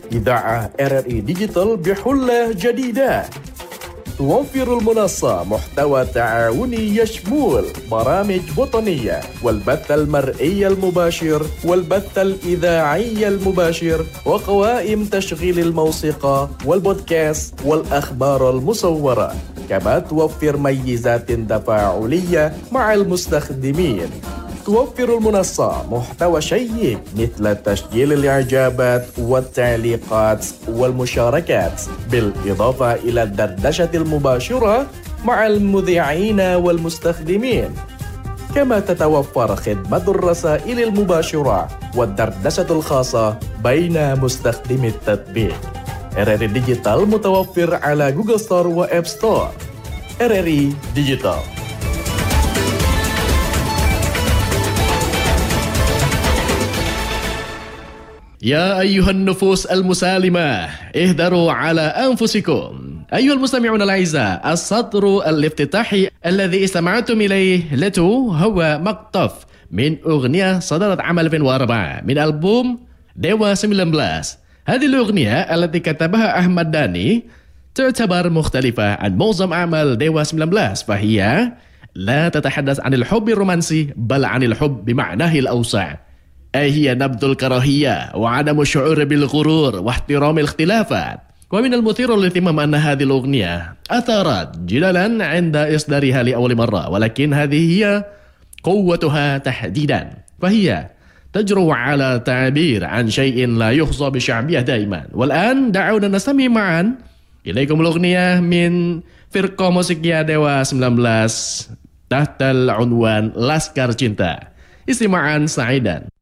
إذاعة RRI ديجيتال بحلة جديدة. توفر المنصة محتوى تعاوني يشمل برامج وطنية والبث المرئي المباشر والبث الإذاعي المباشر وقوائم تشغيل الموسيقى والبودكاست والأخبار المصورة. كما توفر ميزات تفاعلية مع المستخدمين. توفر المنصة محتوى شيق مثل تسجيل الإعجابات والتعليقات والمشاركات، بالإضافة إلى الدردشة المباشرة مع المذيعين والمستخدمين. كما تتوفر خدمة الرسائل المباشرة والدردشة الخاصة بين مستخدمي التطبيق. RRI ديجيتال متوفر على جوجل ستور وآب ستور. RRI ديجيتال. يا أيها النفوس المسالمة اهدروا على أنفسكم. أيها المستمعون الأعزاء، السطر الافتتاحي الذي استمعتم إليه هو مقطف من أغنية صدرت عام 2004 من ألبوم ديوا 19. هذه الأغنية التي كتبها أحمد داني تعتبر مختلفة عن معظم أعمال ديوا 19، فهي لا تتحدث عن الحب الرومانسي بل عن الحب بمعناه الأوسع، أي هي نبذ الكراهية وعدم الشعور بالغرور واحترام الاختلافات. ومن المثير للاهتمام أن هذه الأغنية أثارت جدلا عند إصدارها لأول مرة، ولكن هذه هي قوتها تحديدا، فهي تجرؤ على تعبير عن شيء لا يحظى بشعبية دائما. والآن دعونا نستمع معا إليكم الأغنية من فرقة موسيقية ديوا 19 تحت العنوان Laskar Cinta. استماعا سعيدا.